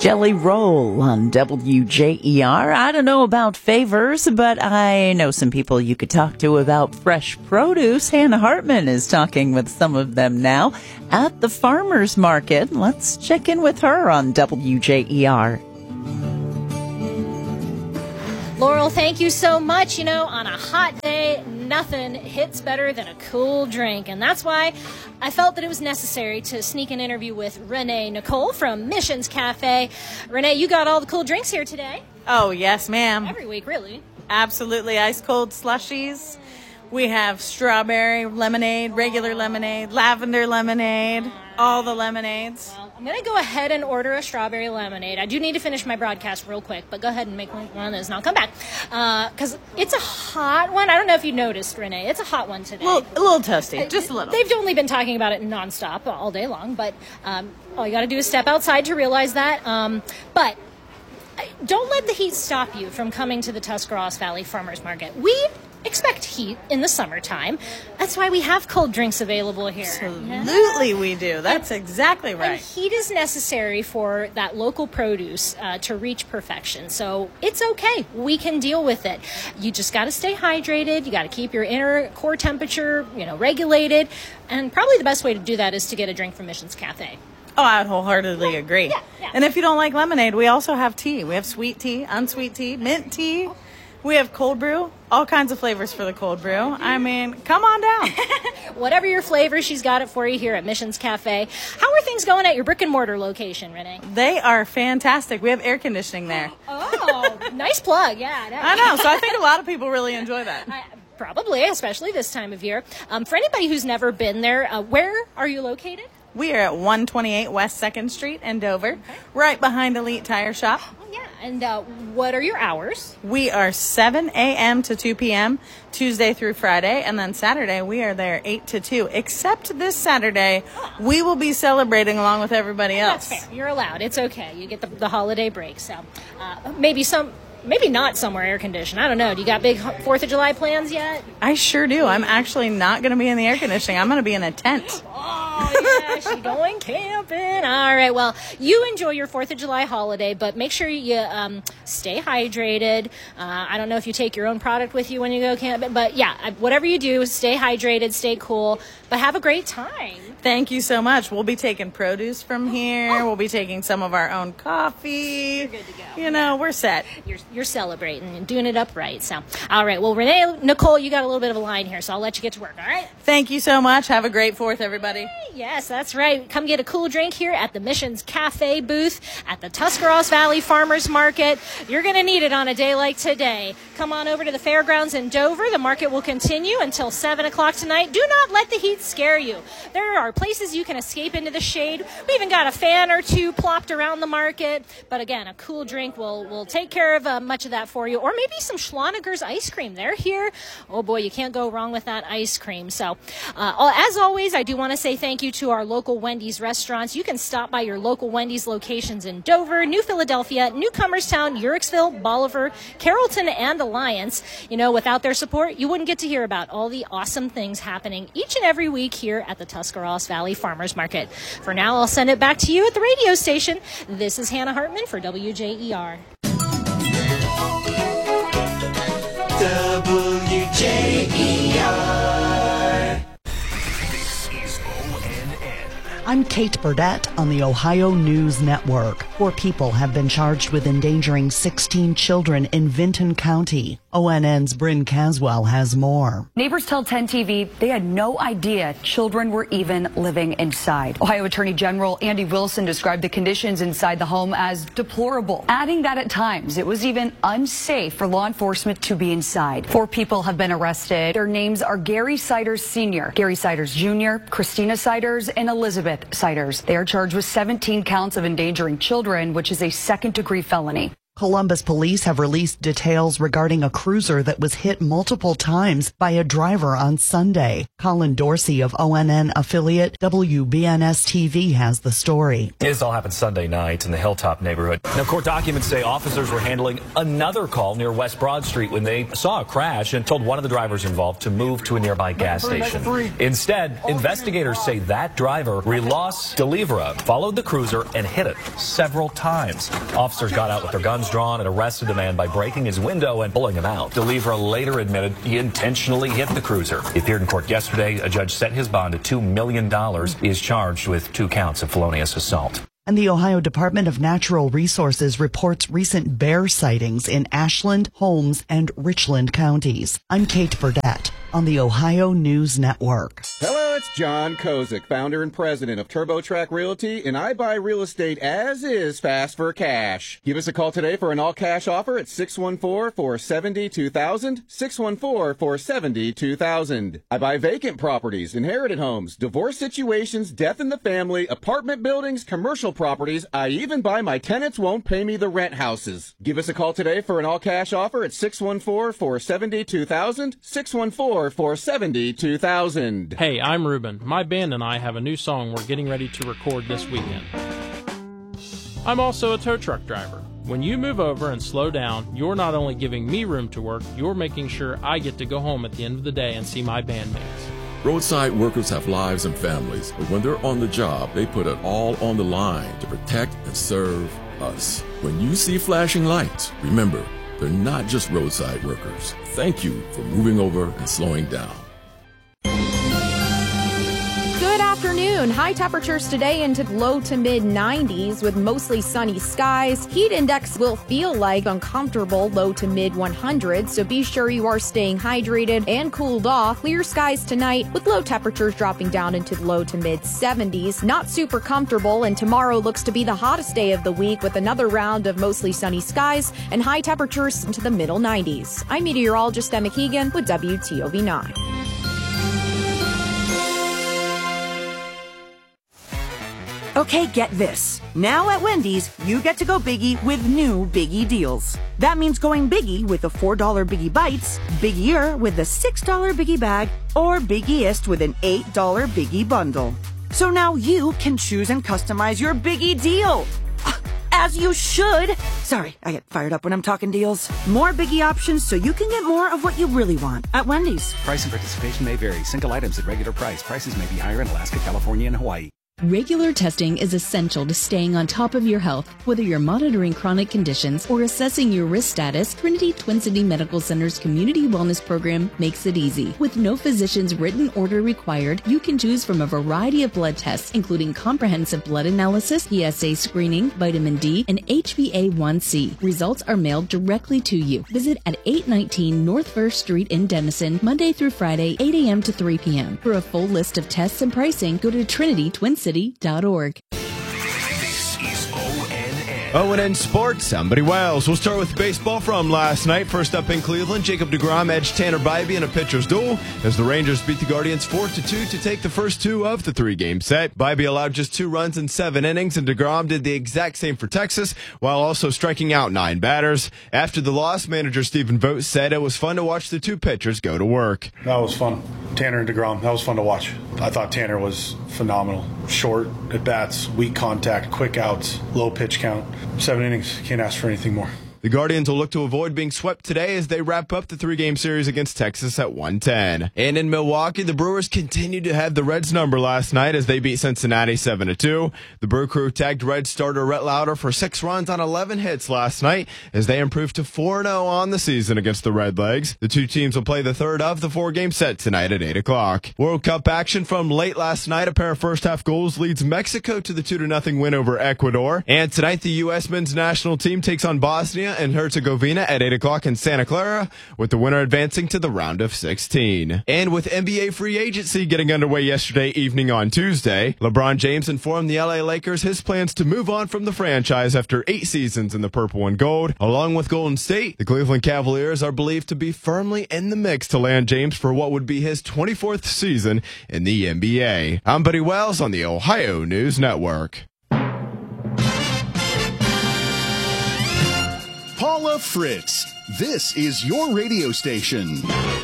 Jelly Roll on WJER. I don't know about favors, but I know some people you could talk to about fresh produce. Hannah Hartman is talking with some of them now at the farmers market. Let's check in with her on WJER. Laurel, thank you so much. You know, on a hot day, nothing hits better than a cool drink. And that's why I felt that it was necessary to sneak an interview with Renee Nicole from Missions Cafe. Renee, you got all the cool drinks here today? Oh, yes, ma'am. Every week, really. Absolutely. Ice cold slushies. We have strawberry lemonade, regular lemonade, lavender lemonade, all the lemonades. Well, I'm going to go ahead and order a strawberry lemonade. I do need to finish my broadcast real quick, but go ahead and make one of those and I'll come back. Because it's a hot one. I don't know if you noticed, Renee. It's a hot one today. A little toasty, just a little. They've only been talking about it nonstop all day long, but all you got to do is step outside to realize that. But don't let the heat stop you from coming to the Tuscarawas Valley Farmers Market. We expect heat in the summertime. That's why we have cold drinks available here. Absolutely we do. That's exactly right. And heat is necessary for that local produce to reach perfection. So it's okay. We can deal with it. You just got to stay hydrated. You got to keep your inner core temperature, regulated. And probably the best way to do that is to get a drink from Missions Cafe. Oh, I would wholeheartedly agree. Yeah. And if you don't like lemonade, we also have tea. We have sweet tea, unsweet tea, mint tea. We have cold brew, all kinds of flavors for the cold brew. I mean, come on down. Whatever your flavor, she's got it for you here at Missions Cafe. How are things going at your brick and mortar location, Renee? They are fantastic. We have air conditioning there. Oh, nice plug. Yeah. I know. So I think a lot of people really enjoy that. Probably, especially this time of year. For anybody who's never been there, where are you located? We are at 128 West 2nd Street in Dover, right behind Elite Tire Shop. Oh, yeah. And what are your hours? We are 7 a.m. to 2 p.m., Tuesday through Friday, and then Saturday we are there 8 to 2. Except this Saturday, we will be celebrating along with everybody else. That's fair. You're allowed. It's okay. You get the holiday break. So maybe not somewhere air conditioned. I don't know. Do you got big 4th of July plans yet? I sure do. I'm actually not going to be in the air conditioning. I'm going to be in a tent. Oh, yeah, she's going camping. All right, well, you enjoy your 4th of July holiday, but make sure you stay hydrated. I don't know if you take your own product with you when you go camping, but yeah, whatever you do, stay hydrated, stay cool, but have a great time. Thank you so much. We'll be taking produce from here. We'll be taking some of our own coffee. You're good to go. We're set. You're celebrating and doing it upright. So, all right. Well, Renee, Nicole, you got a little bit of a line here, so I'll let you get to work. All right. Thank you so much. Have a great 4th, everybody. Yes, that's right. Come get a cool drink here at the Missions Cafe booth at the Tuscarawas Valley Farmers Market. You're going to need it on a day like today. Come on over to the fairgrounds in Dover. The market will continue until 7 o'clock tonight. Do not let the heat scare you. There are places you can escape into the shade. We even got a fan or two plopped around the market. But again, a cool drink will take care of much of that for you. Or maybe some Schloniger's ice cream. They're here. Oh boy, you can't go wrong with that ice cream. So as always, I do want to say thank you to our local Wendy's restaurants. You can stop by your local Wendy's locations in Dover, New Philadelphia, Newcomerstown, Uhrichsville, Bolivar, Carrollton, and Alliance. Without their support, you wouldn't get to hear about all the awesome things happening each and every week here at the Tuscarawas Valley Farmers Market. For now, I'll send it back to you at the radio station. This is Hannah Hartman for WJER. WJER. This is ONN. I'm Kate Burdett on the Ohio News Network. 4 people have been charged with endangering 16 children in Vinton County. ONN's Bryn Caswell has more. Neighbors tell 10 TV they had no idea children were even living inside. Ohio Attorney General Andy Wilson described the conditions inside the home as deplorable, adding that at times it was even unsafe for law enforcement to be inside. 4 people have been arrested. Their names are Gary Siders Sr., Gary Siders Jr., Christina Siders, and Elizabeth Siders. They are charged with 17 counts of endangering children, which is a second-degree felony. Columbus police have released details regarding a cruiser that was hit multiple times by a driver on Sunday. Colin Dorsey of ONN affiliate WBNS-TV has the story. This all happened Sunday night in the Hilltop neighborhood. Now, court documents say officers were handling another call near West Broad Street when they saw a crash and told one of the drivers involved to move to a nearby gas station. Instead, investigators say that driver, Rilos Delivra, followed the cruiser and hit it several times. Officers got out with their guns drawn and arrested the man by breaking his window and pulling him out. Delivra later admitted he intentionally hit the cruiser. He appeared in court yesterday. A judge set his bond at $2 million. He is charged with 2 counts of felonious assault. And the Ohio Department of Natural Resources reports recent bear sightings in Ashland, Holmes, and Richland counties. I'm Kate Burdett on the Ohio News Network. Hello, it's John Kozik, founder and president of TurboTrack Realty, and I buy real estate as is fast for cash. Give us a call today for an all-cash offer at 614-470-2000, 614-470-2000. I buy vacant properties, inherited homes, divorce situations, death in the family, apartment buildings, commercial properties. I even buy my tenants won't pay me the rent houses. Give us a call today for an all-cash offer at 614-470-2000, 614-470-2000. Hey, I'm Ruben. My band and I have a new song we're getting ready to record this weekend. I'm also a tow truck driver. When you move over and slow down, you're not only giving me room to work, you're making sure I get to go home at the end of the day and see my bandmates. Roadside workers have lives and families, but when they're on the job, they put it all on the line to protect and serve us. When you see flashing lights, remember, they're not just roadside workers. Thank you for moving over and slowing down. Good afternoon. High temperatures today into low to mid 90s with mostly sunny skies. Heat index will feel like uncomfortable low to mid 100s, so be sure you are staying hydrated and cooled off. Clear skies tonight with low temperatures dropping down into low to mid 70s. Not super comfortable, and tomorrow looks to be the hottest day of the week with another round of mostly sunny skies and high temperatures into the middle 90s. I'm meteorologist Emma Keegan with WTOV 9. Okay, get this. Now at Wendy's, you get to go biggie with new Biggie deals. That means going biggie with the $4 Biggie Bites, biggier with the $6 Biggie Bag, or biggiest with an $8 Biggie Bundle. So now you can choose and customize your Biggie deal. As you should. Sorry, I get fired up when I'm talking deals. More Biggie options so you can get more of what you really want at Wendy's. Price and participation may vary. Single items at regular price. Prices may be higher in Alaska, California, and Hawaii. Regular testing is essential to staying on top of your health. Whether you're monitoring chronic conditions or assessing your risk status, Trinity Twin City Medical Center's Community Wellness Program makes it easy. With no physician's written order required, you can choose from a variety of blood tests, including comprehensive blood analysis, PSA screening, vitamin D, and HbA1c. Results are mailed directly to you. Visit at 819 North First Street in Denison, Monday through Friday, 8 a.m. to 3 p.m. For a full list of tests and pricing, go to TrinityTwinCity.org. This is ONN. ONN Sports, I'm Buddy Wells. We'll start with baseball from last night. First up in Cleveland, Jacob deGrom edged Tanner Bybee in a pitcher's duel as the Rangers beat the Guardians 4-2 to take the first 2 of the 3-game set. Bybee allowed just 2 runs in 7 innings, and deGrom did the exact same for Texas, while also striking out 9 batters. After the loss, manager Stephen Vogt said it was fun to watch the 2 pitchers go to work. That was fun. Tanner and deGrom, that was fun to watch. I thought Tanner was phenomenal. Short at-bats, weak contact, quick outs, low pitch count. 7 innings, can't ask for anything more. The Guardians will look to avoid being swept today as they wrap up the 3-game series against Texas at 110. And in Milwaukee, the Brewers continued to have the Reds' number last night as they beat Cincinnati 7-2. The Brew Crew tagged Reds starter Rhett Lauder for 6 runs on 11 hits last night as they improved to 4-0 on the season against the Redlegs. The 2 teams will play the third of the 4-game set tonight at 8 o'clock. World Cup action from late last night. A pair of first-half goals leads Mexico to the 2-0 win over Ecuador. And tonight, the U.S. men's national team takes on Bosnia and Herzegovina at 8 o'clock in Santa Clara, with the winner advancing to the round of 16. And with NBA free agency getting underway yesterday evening on Tuesday, LeBron James informed the LA Lakers his plans to move on from the franchise after 8 seasons in the purple and gold. Along with Golden State, the Cleveland Cavaliers are believed to be firmly in the mix to land James for what would be his 24th season in the NBA. I'm Buddy Wells on the Ohio News Network. Paula Fritz. This is your radio station.